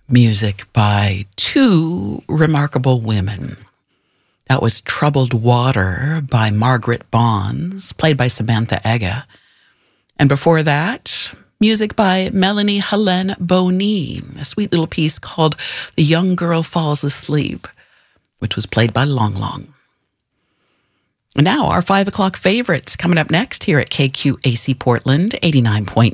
music by two remarkable women. That was Troubled Water by Margaret Bonds, played by Samantha Ega. And before that, music by Melanie Helene Bonny, a sweet little piece called The Young Girl Falls Asleep, which was played by Long Long. And now our 5 o'clock favorites coming up next here at KQAC Portland, 89.9,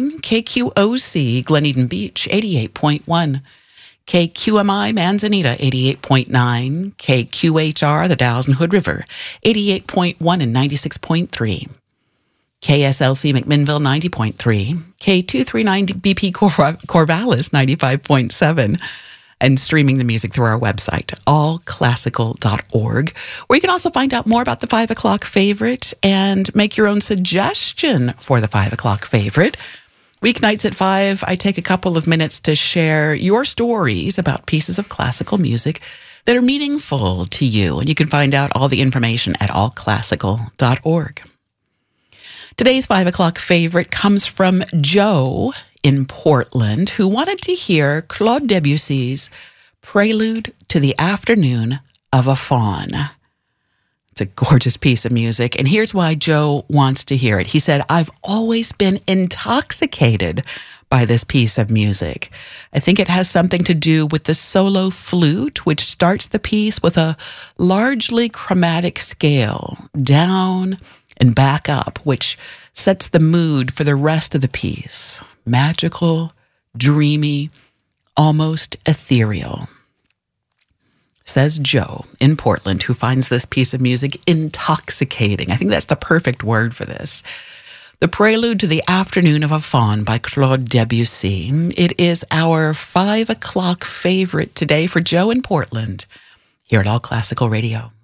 KQOC Glen Eden Beach, 88.1, KQMI Manzanita, 88.9, KQHR The Dalles and Hood River, 88.1 and 96.3, KSLC McMinnville, 90.3, K239 BP Corvallis, 95.7, and streaming the music through our website, allclassical.org, where you can also find out more about the 5 o'clock favorite and make your own suggestion for the 5 o'clock favorite. Weeknights at 5, I take a couple of minutes to share your stories about pieces of classical music that are meaningful to you, and you can find out all the information at allclassical.org. Today's 5 o'clock favorite comes from Joe in Portland, who wanted to hear Claude Debussy's Prelude to the Afternoon of a Faun. It's a gorgeous piece of music, and here's why Joe wants to hear it. He said, "I've always been intoxicated by this piece of music. I think it has something to do with the solo flute, which starts the piece with a largely chromatic scale, down and back up, which sets the mood for the rest of the piece. Magical, dreamy, almost ethereal," says Joe in Portland, who finds this piece of music intoxicating. I think that's the perfect word for this. The Prelude to the Afternoon of a Faun by Claude Debussy. It is our 5 o'clock favorite today for Joe in Portland here at All Classical Radio.